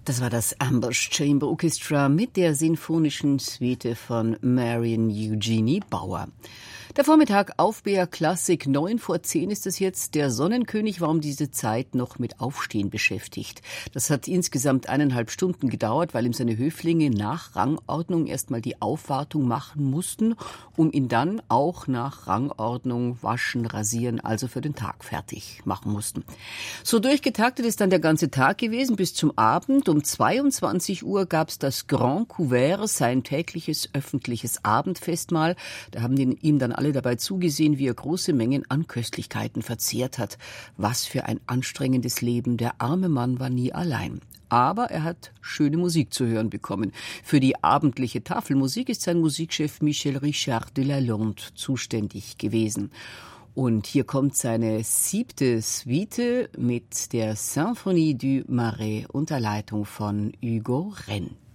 Das war das Ambush Chamber Orchestra mit der sinfonischen Suite von Marion Eugenie Bauer. Der Vormittag auf BR Klassik, 9:10 ist es jetzt. Der Sonnenkönig war um diese Zeit noch mit Aufstehen beschäftigt. Das hat insgesamt 1,5 Stunden gedauert, weil ihm seine Höflinge nach Rangordnung erstmal die Aufwartung machen mussten, um ihn dann auch nach Rangordnung waschen, rasieren, also für den Tag fertig machen mussten. So durchgetaktet ist dann der ganze Tag gewesen bis zum Abend. Um 22 Uhr gab es das Grand Couvert, sein tägliches öffentliches Abendfestmahl. Da haben ihm dann alle dabei zugesehen, wie er große Mengen an Köstlichkeiten verzehrt hat. Was für ein anstrengendes Leben. Der arme Mann war nie allein. Aber er hat schöne Musik zu hören bekommen. Für die abendliche Tafelmusik ist sein Musikchef Michel Richard de Lalonde zuständig gewesen. Und hier kommt seine 7. Suite mit der Symphonie du Marais unter Leitung von Hugo Rennes.